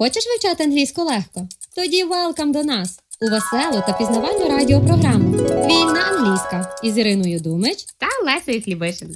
Хочеш вивчати англійську легко? Тоді welcome до нас у веселу та пізнавальну радіопрограму «Вільна англійська» із Іриною Думич та Лесею Хлібишин.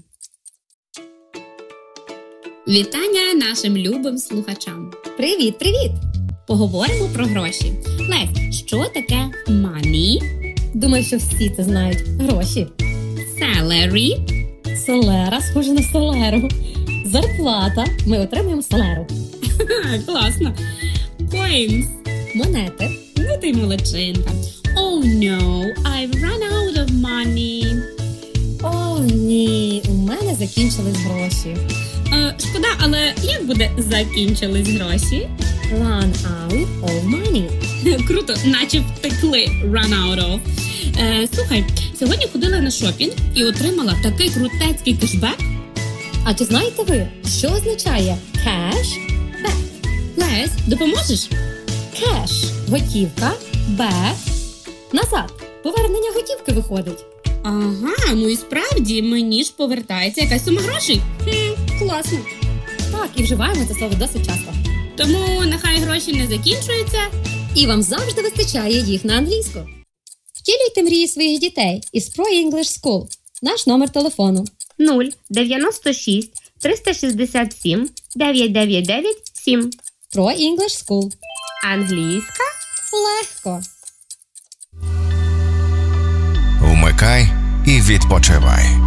Вітання нашим любим слухачам. Привіт! Поговоримо про гроші. Лесь, що таке money? Думаю, що всі це знають. Гроші. Salary. Солера, схоже на солеру. Зарплата. Ми отримуємо солеру. Класно. Coins. Монети. Ну ти молодчинка. Oh no, I've run out of money. О, ні, у мене закінчились гроші. Шкода, але як буде закінчились гроші? Run out of money. Круто, наче втекли run out of. Слухай, сьогодні ходила на шопінг і отримала такий крутецький кешбек. А чи знаєте ви, що означає cash back? Лесь, допоможеш? Cash – готівка, back – назад. Повернення готівки виходить. Ага, ну і справді, мені ж повертається якась сума грошей. Класно. Так, і вживаємо це слово досить часто. Тому нехай гроші не закінчуються. І вам завжди вистачає їх на англійську. Втілюйте мрії своїх дітей із Pro English School. Наш номер телефону 096 367 9997. Pro English School. Англійська Легко. Вмикай і відпочивай.